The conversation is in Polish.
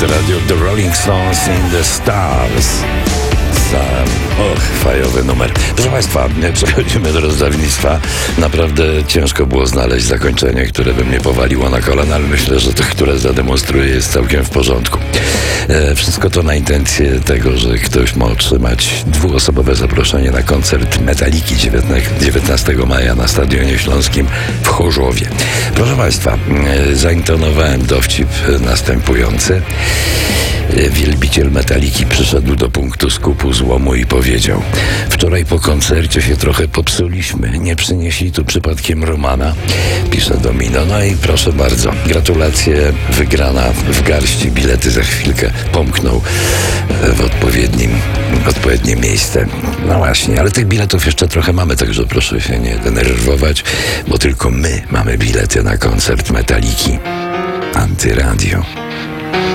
Radio The Rolling Stones in the Stars. Fajowy numer. Proszę Państwa, przechodzimy do rozdawnictwa. Naprawdę ciężko było znaleźć zakończenie, które by mnie powaliło na kolana, ale myślę, że to, które zademonstruję, jest całkiem w porządku. Wszystko to na intencję tego, że ktoś ma otrzymać dwuosobowe zaproszenie na koncert Metaliki 19 maja na Stadionie Śląskim w Chorzowie. Proszę Państwa, zaintonowałem dowcip następujący. Wielbiciel Metaliki przyszedł do punktu skupu złomu i powiedział: wczoraj po koncercie się trochę popsuliśmy. Nie przynieśli tu przypadkiem Romana? Pisze Domino. No i proszę bardzo, gratulacje, wygrana w garści, bilety za chwilkę pomkną w odpowiednie miejsce. No właśnie, ale tych biletów jeszcze trochę mamy, także proszę się nie denerwować, bo tylko my mamy bilety na koncert Metaliki. Antyradio.